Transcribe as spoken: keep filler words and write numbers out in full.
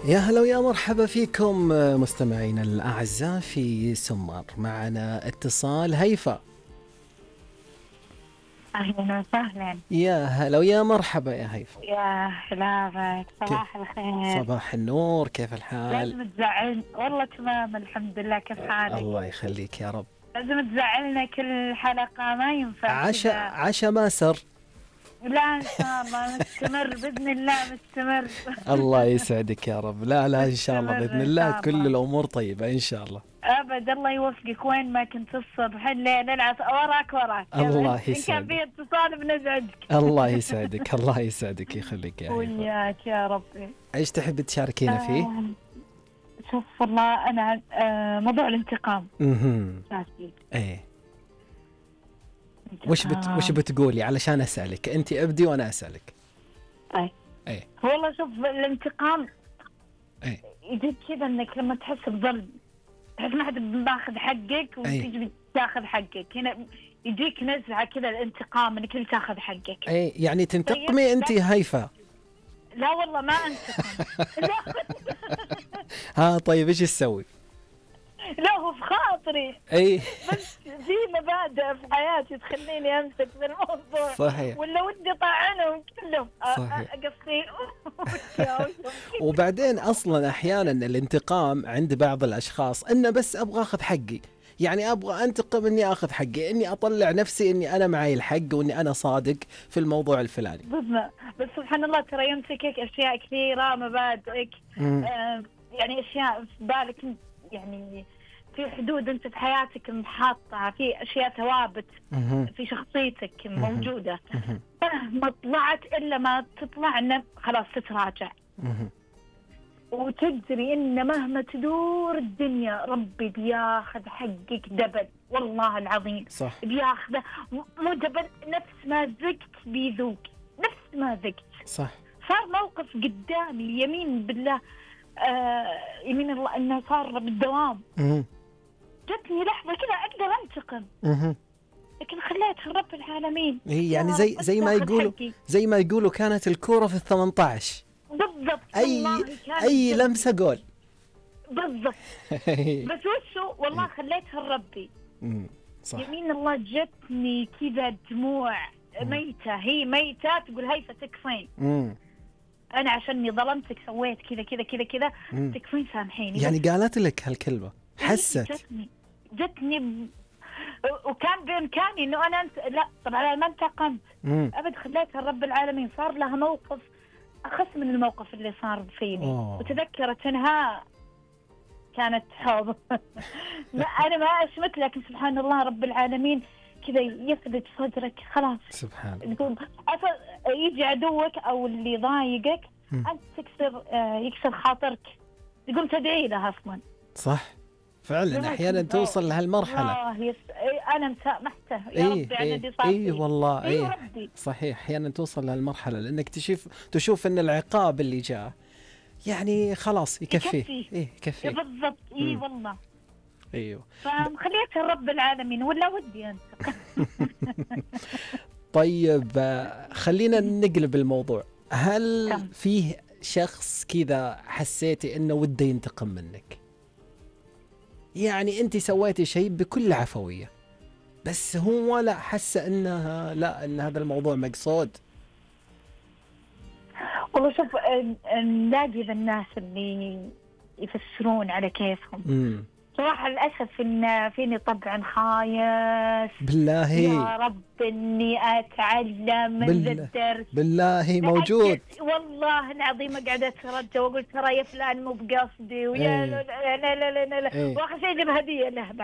يا هلا ويا مرحبا فيكم مستمعينا الأعزاء في سمر. معنا اتصال هيفا. أهلا وسهلا. يا هلا ويا مرحبا يا هيفا. يا حلابك، صباح الخير. صباح النور، كيف الحال؟ لازم تزعلنا والله. تمام الحمد لله، كيف حالك؟ الله يخليك يا رب. لازم تزعلنا كل حلقة، ما ينفع عشا كذا. عشا ما سر. لا إن شاء الله مستمر بإذن الله، مستمر. الله يسعدك يا رب. لا لا إن شاء الله مستمر بإذن إن الله شاء كل الله. الأمور طيبة إن شاء الله. أبد الله يوفقك، وين ما كنت الصبح الليل العصر وراك وراك. الله إن كان يسعدك. في اتصال بنزعجك. الله يسعدك الله يسعدك يخليك يا هيفا. وياك يا ربي. ايش تحب تشاركينا فيه؟ آه، شوف والله أنا آه، موضوع الانتقام اها أساسي. ايه. وش بت... وش بتقولي علشان اسالك؟ انت ابدي وانا اسالك. طيب ايه والله شوف الانتقام ايه يجيك كذا انك لما تحس بظلم، تحس ما حد باخذ حقك وتجي تاخذ حقك، هنا يجيك نزعه كذا الانتقام انك انت تاخذ حقك. ايه يعني تنتقمي طيب، انت هيفا؟ لا والله ما انتقم. لا ها طيب ايش تسوي؟ لا هو في خاطري، اي بس في مبادئ في حياتي تخليني امسك بالموضوع. صحيح. ولا ودي طعنهم كلهم. صحيح. قصدي وبعدين اصلا احيانا الانتقام عند بعض الاشخاص انه بس ابغى اخذ حقي، يعني ابغى انتقم اني اخذ حقي، اني اطلع نفسي اني انا معي الحق واني انا صادق في الموضوع الفلاني. بالضبط. بس سبحان الله ترى يمسكك اشياء كثيره، مبادئك، آه يعني اشياء في بالك، يعني في حدود انت في حياتك محاطه، في اشياء ثوابت في شخصيتك موجوده، مهما طلعت الا ما تطلع انه خلاص تتراجع. وتدري ان مهما تدور الدنيا ربي بياخذ حقك دبل، والله العظيم صح. بياخذه مو دبل، نفس ما زقت بيذوق، نفس ما زقت. صح. صار موقف قدامي يمين بالله، آه يمين الله انه صار بالدوام. جتني لحظه كذا اقدر انتقم، لكن خليت رب العالمين. هي يعني زي زي ما يقولوا زي ما يقولوا كانت الكوره في الثمانية عشر. بالضبط. اي اي لمسه جول. بالضبط. بس وشو والله خليتها لربي. صح. يمين الله جتني كذا دموع ميته، هي ميته تقول هيفا تكفين، انا عشاني ظلمتك سويت كذا كذا كذا كذا، تكفين سامحيني. يعني قالت لك هالكلمه؟ حست؟ جتني جتني ب... وكان بامكاني انه انا انت... لا طبعا انا ما انتقمت ابد، خليتها رب العالمين. صار لها موقف اخس من الموقف اللي صار فيني. أوه. وتذكرت انها كانت حب. لا انا ما اشمت، لكن سبحان الله رب العالمين كذا يفلت صدرك خلاص. سبحان الله. يجي عدوك او اللي يضايقك انت تكسر آه يكسر خاطرك، تقوم تدعي له اصلا. صح فعلا احيانا توصل لهالمرحله. الله يس... انا مسامحته يا إيه ربي على اللي إيه صار. اي والله اي إيه إيه صحيح. احيانا توصل لهالمرحله لانك تشوف تشوف ان العقاب اللي جاء يعني خلاص يكفيه. يكفي. ايه يكفيه بالضبط. اي والله. ايوه فخليتها رب العالمين ولا ودي انت. طيب خلينا نقلب الموضوع. هل كم. فيه شخص كذا حسيتي انه وده ينتقم منك؟ يعني انت سويتي شيء بكل عفوية بس هو لا حس انها لا ان هذا الموضوع مقصود. والله شوف نلاقي ذا الناس اللي يفسرون على كيفهم. امم صراحة للأسف إن فيني طبعا خايس. بالله يا رب إني أتعلم من ذا الدرس. بالله موجود. والله العظيم قاعدة أترجى وأقول ترى يا فلان مو بقصدي ويا لا لا لا لا لا, لا. ايه. وآخر شيء جيب هدية له بعد.